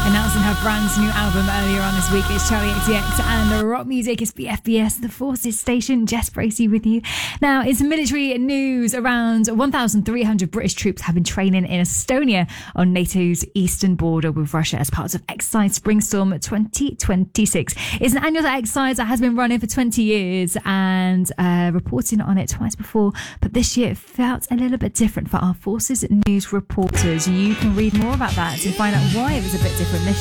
announcing her brand new album earlier on this week. It's Charlie XCX and the rock music is BFBS, the Forces Station. Jess Bracey with you. Now, it's military news. Around 1,300 British troops have been training in Estonia on NATO's eastern border with Russia as part of Exercise Springstorm 2026. It's an annual exercise that has been running for 20 years and reporting on it twice before, but this year it felt a little bit different for our Forces News reporters. You can read more about that and find out why it was a bit different this